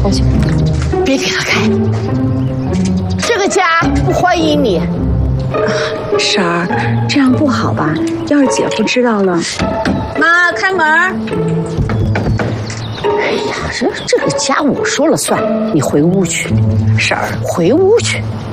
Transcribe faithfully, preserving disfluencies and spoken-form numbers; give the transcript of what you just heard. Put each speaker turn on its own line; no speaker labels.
下去，别给他开，这个家不欢迎你。
婶儿，这样不好吧？要是姐夫知道了，妈开门。
哎呀，这这个家我说了算，你回屋去，婶儿回屋去。